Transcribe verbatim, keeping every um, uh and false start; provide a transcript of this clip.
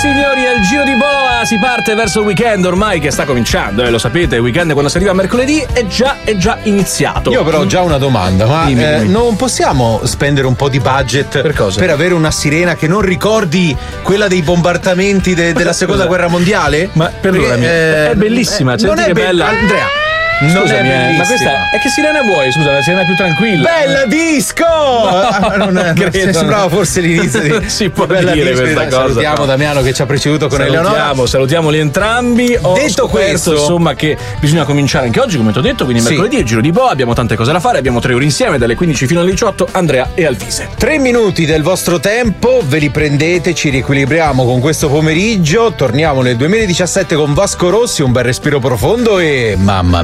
signori, è il Giro di Boa, si parte verso il weekend ormai che sta cominciando, eh, lo sapete, il weekend quando si arriva a mercoledì è già, è già iniziato. Io però ho già una domanda, ma dimmi, eh, dimmi. non possiamo spendere un po' di budget per, cosa? per avere una sirena che non ricordi quella dei bombardamenti de- della seconda guerra mondiale? Ma perdonami, Perché, eh, è bellissima, eh, senti non è che be- bella. Andrea, non Scusami, è eh, ma questa è che sirena vuoi? Scusa, la sirena più tranquilla. Bella disco! Ah, non è, credo, non sembrava forse l'inizio di si può Bella dire disco. questa Dai, cosa. Salutiamo No. Damiano che ci ha preceduto con Eleonora. Salutiamo, salutiamoli entrambi. Ho Detto scoperto, questo, insomma, che bisogna cominciare anche oggi, come ti ho detto, quindi Sì. mercoledì è il Giro di Boa, abbiamo tante cose da fare, abbiamo tre ore insieme, dalle quindici fino alle diciotto, Andrea e Alvise. Tre minuti del vostro tempo, ve li prendete, ci riequilibriamo con questo pomeriggio, torniamo nel duemiladiciassette con Vasco Rossi, un bel respiro profondo e mamma mia.